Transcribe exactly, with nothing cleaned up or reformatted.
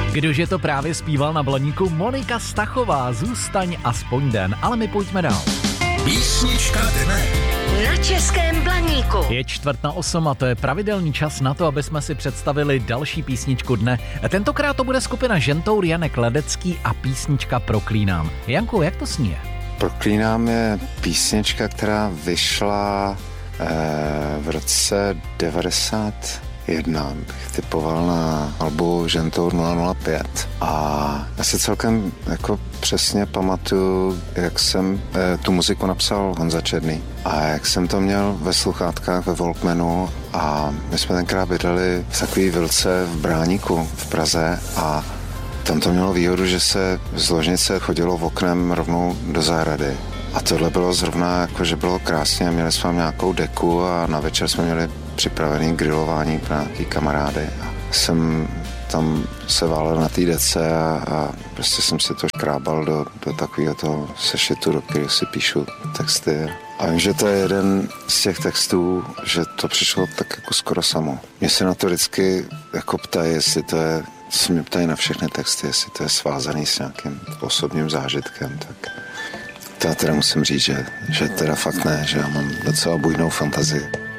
Kdož je to právě zpíval na Blaníku? Monika Stachová, Zůstaň aspoň den, ale my pojďme dál. Písnička dne. Na Českém Blaníku. Je čtvrt na osm a to je pravidelný čas na to, aby jsme si představili další písničku dne. Tentokrát to bude skupina Žentour, Janek Ledecký a písnička Proklínám. Janku, jak to sní je? Proklínám je písnička, která vyšla eh, v roce devadesát jedna, bych typoval na albu Žentour nula nula pět. A já si celkem jako přesně pamatuju, jak jsem eh, tu muziku napsal Honza Černý a jak jsem to měl ve sluchátkách ve Walkmanu a my jsme tenkrát bydleli v takový vilce v Bráníku v Praze a tam to mělo výhodu, že se z ložnice chodilo v oknem rovnou do zahrady. A tohle bylo zrovna jako, že bylo krásně, měli jsme nějakou deku a na večer jsme měli připravený grilování pro nějaký kamarády. A jsem tam se válel na té dece a, a prostě jsem si to krábal do, do takového toho sešitu, do kterého si píšu texty. A vím, že to je jeden z těch textů, že to přišlo tak jako skoro samo. Mě se na to vždycky jako ptají, jestli to je, se mě ptají na všechny texty, jestli to je svázaný s nějakým osobním zážitkem, tak to já teda musím říct, že, že teda fakt ne, že já mám docela bujnou fantazii.